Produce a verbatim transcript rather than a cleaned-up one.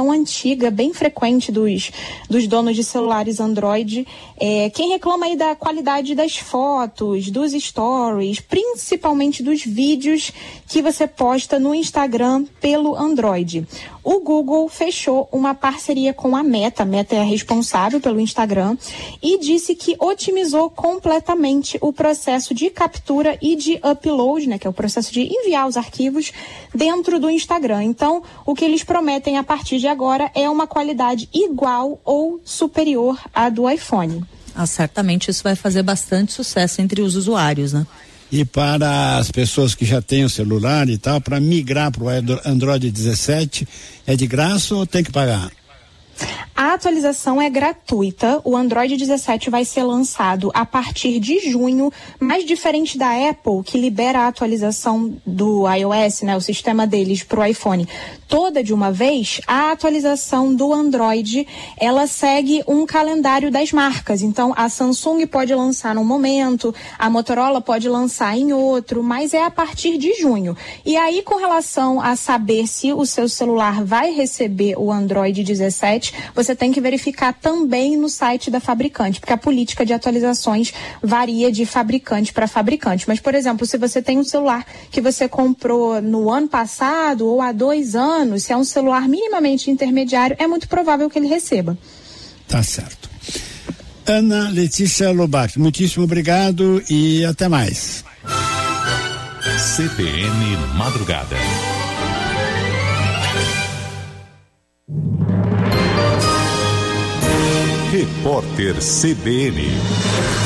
reclamação antiga, bem frequente dos, dos donos de celulares Android. É, quem reclama aí da qualidade das fotos, dos stories, principalmente dos vídeos que você posta no Instagram pelo Android. O Google fechou uma parceria com a Meta, a Meta é a responsável pelo Instagram, e disse que otimizou completamente o processo de captura e de upload, né, que é o processo de enviar os arquivos dentro do Instagram. Então, o que eles prometem a partir de agora é uma qualidade igual ou superior à do iPhone. Ah, certamente isso vai fazer bastante sucesso entre os usuários, né? E para as pessoas que já têm o celular e tal, para migrar para o Android dezessete, é de graça ou tem que pagar? A atualização é gratuita. O Android dezessete vai ser lançado a partir de junho, mas diferente da Apple, que libera a atualização do iOS, né, o sistema deles para o iPhone, toda de uma vez, a atualização do Android, ela segue um calendário das marcas. Então, a Samsung pode lançar num momento, a Motorola pode lançar em outro, mas é a partir de junho. E aí, com relação a saber se o seu celular vai receber o Android dezessete, você tem que verificar também no site da fabricante, porque a política de atualizações varia de fabricante para fabricante. Mas, por exemplo, se você tem um celular que você comprou no ano passado ou há dois anos, se é um celular minimamente intermediário, é muito provável que ele receba. Tá certo. Ana Letícia Lobato, muitíssimo obrigado e até mais. C B N Madrugada. Repórter C B N.